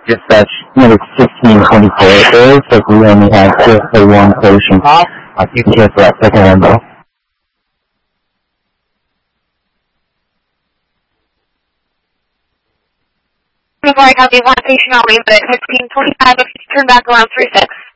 Dispatch number 1624. It looks like we only have just the one patient. I'll keep you here for that second one though. Before I got the one patient, I'll leave it at 1525 if you turn back around 36.